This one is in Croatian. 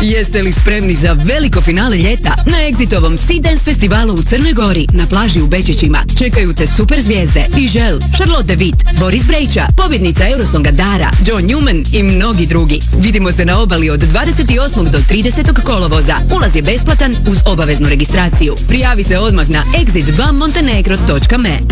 Jeste li spremni za veliko finale ljeta na Exitovom Sea Dance festivalu u Crnoj Gori na plaži u Bečićima? Čekaju te super zvijezde Ižel, Charlotte Witt, Boris Brejča, pobjednica Eurosonga Dara, John Newman i mnogi drugi. Vidimo se na obali od 28. do 30. kolovoza. Ulaz je besplatan uz obaveznu registraciju. Prijavi se odmah na exitbammontenegro.me.